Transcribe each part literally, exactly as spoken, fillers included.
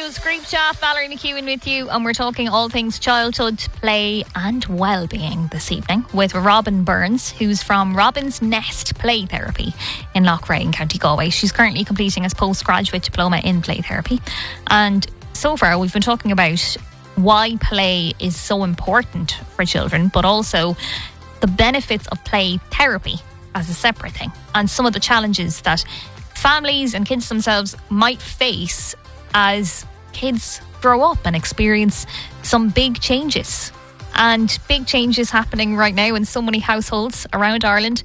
Radio's Group Chat. Valerie McEwen with you, and we're talking all things childhood, play and well-being this evening with Robin Burns, who's from Robin's Nest Play Therapy in Loughrea in County Galway. She's currently completing a postgraduate diploma in play therapy, and so far we've been talking about why play is so important for children, but also the benefits of play therapy as a separate thing, and some of the challenges that families and kids themselves might face as kids grow up and experience some big changes. And big changes happening right now in so many households around Ireland.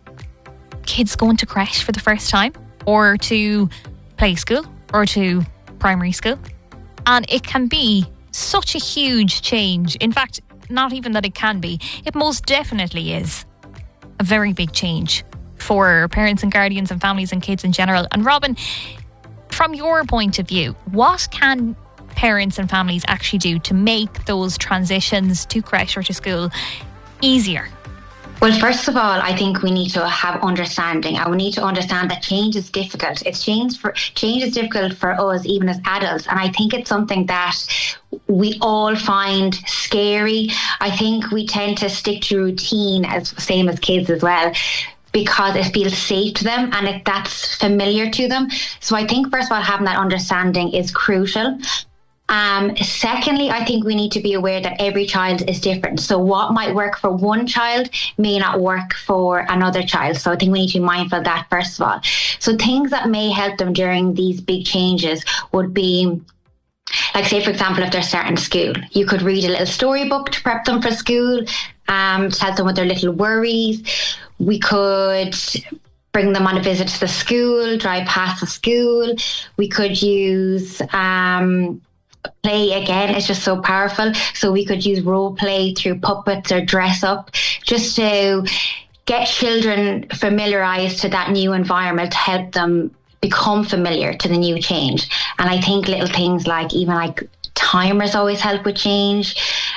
Kids going to creche for the first time, or to play school, or to primary school. And it can be such a huge change. In fact, not even that it can be, it most definitely is a very big change for parents and guardians and families and kids in general. And Robin, from your point of view, what can parents and families actually do to make those transitions to creche or to school easier? Well, first of all, I think we need to have understanding, and we need to understand that change is difficult. It's change for change is difficult for us, even as adults. And I think it's something that we all find scary. I think we tend to stick to routine, as same as kids as well, because it feels safe to them and it, that's familiar to them. So I think, first of all, having that understanding is crucial. Um, secondly, I think we need to be aware that every child is different. So what might work for one child may not work for another child. So I think we need to be mindful of that, first of all. So things that may help them during these big changes would be, like, say, for example, if they're starting school, you could read a little storybook to prep them for school, um, to help them with their little worries. We could bring them on a visit to the school, drive past the school. We could use um, play again. It's just so powerful. So we could use role play through puppets or dress up, just to get children familiarised to that new environment, to help them become familiar to the new change. And I think little things like, even like timers always help with change.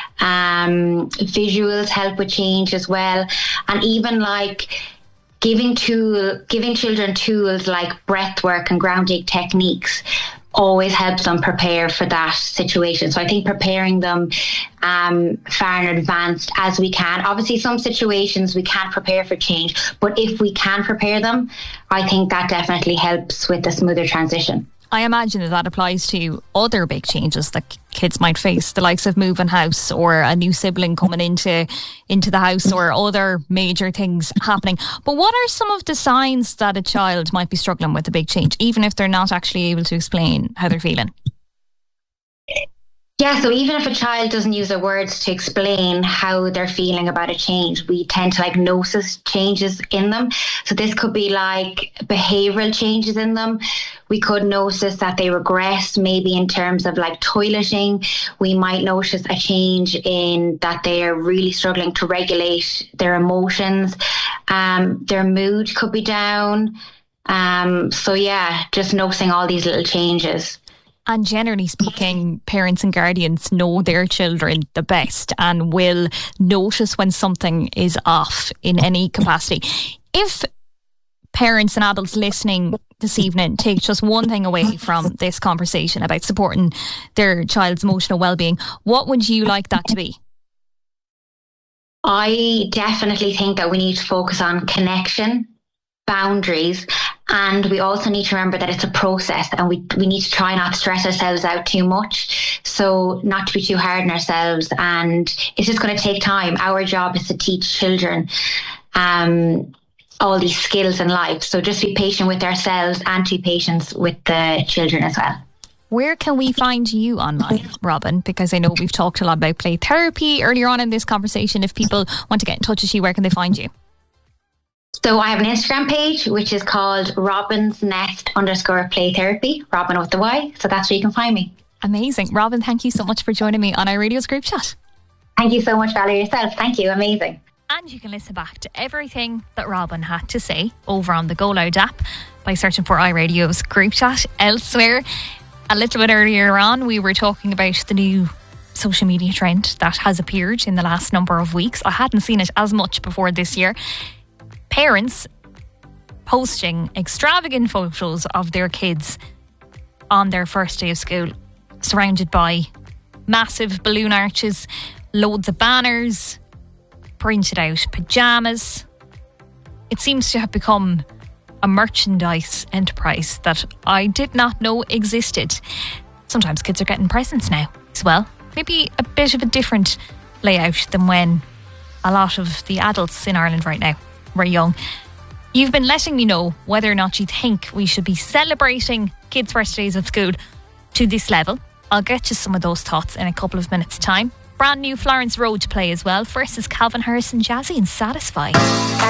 Um, visuals help with change as well. And even like giving tool, giving children tools like breath work and grounding techniques always helps them prepare for that situation. So I think preparing them um, far in advance as we can. Obviously, some situations we can't prepare for change, but if we can prepare them, I think that definitely helps with the smoother transition. I imagine that that applies to other big changes that kids might face, the likes of moving house, or a new sibling coming into into the house, or other major things happening. But what are some of the signs that a child might be struggling with a big change, even if they're not actually able to explain how they're feeling? Yeah, so even if a child doesn't use the words to explain how they're feeling about a change, we tend to like notice changes in them. So this could be like behavioural changes in them. We could notice that they regress, maybe in terms of like toileting. We might notice a change in that they are really struggling to regulate their emotions. Um, their mood could be down. Um, so yeah, just noticing all these little changes. And generally speaking, parents and guardians know their children the best and will notice when something is off in any capacity. If parents and adults listening this evening take just one thing away from this conversation about supporting their child's emotional well-being, what would you like that to be? I definitely think that we need to focus on connection, boundaries, and we also need to remember that it's a process, and we we need to try not to stress ourselves out too much. So not to be too hard on ourselves, and it's just going to take time. Our job is to teach children um, all these skills in life. So just be patient with ourselves and to be patient with the children as well. Where can we find you online, Robin? Because I know we've talked a lot about play therapy earlier on in this conversation. If people want to get in touch with you, where can they find you? So I have an Instagram page, which is called Robin's Nest underscore Play Therapy, Robin with the Y. So that's where you can find me. Amazing. Robin, thank you so much for joining me on our Radio's Group Chat. Thank you so much, Valerie, yourself. Thank you. Amazing. And you can listen back to everything that Robin had to say over on the Go Loud app by searching for iRadio's Group Chat. Elsewhere, a little bit earlier on, we were talking about the new social media trend that has appeared in the last number of weeks. I hadn't seen it as much before this year. Parents posting extravagant photos of their kids on their first day of school. surrounded by massive balloon arches, loads of banners, printed out pyjamas. It seems to have become a merchandise enterprise that I did not know existed. Sometimes kids are getting presents now as well. Maybe a bit of a different layout than when a lot of the adults in Ireland right now were young. You've been letting me know whether or not you think we should be celebrating kids' first days of school to this level. I'll get to some of those thoughts in a couple of minutes' time. Brand new Florence Road to play as well. First is Calvin Harris and Jazzy and Satisfy.